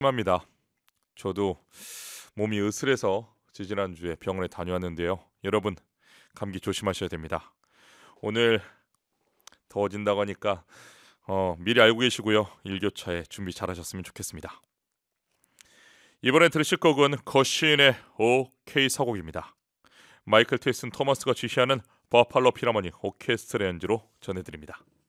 합니다. 저도 몸이 으슬해서 지지난주에 병원에 다녀왔는데요. 여러분 감기 조심하셔야 됩니다. 오늘 더워진다고 하니까 미리 알고 계시고요. 일교차에 준비 잘하셨으면 좋겠습니다. 이번에 들으실 곡은 거시인의 OK 서곡입니다. 마이클 테이슨 토머스가 지휘하는 버팔로 필하모닉 오케스트라 연주로 전해드립니다.